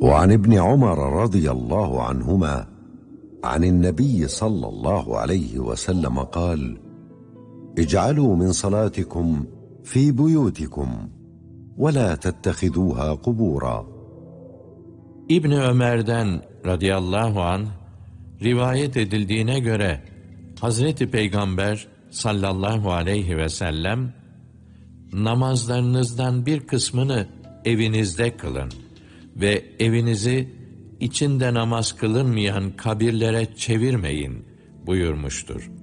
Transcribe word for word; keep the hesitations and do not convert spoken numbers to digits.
وعن ابن عمر رضي الله عنهما عن النبي صلى الله عليه وسلم قال: اجعلوا من صلاتكم في بيوتكم ولا تتخذوها قبورا. İbni Ömer'den radıyallahu anh rivayet edildiğine göre Hazreti Peygamber sallallahu aleyhi ve sellem, namazlarınızdan bir kısmını evinizde kılın ve evinizi içinde namaz kılınmayan kabirlere çevirmeyin buyurmuştur.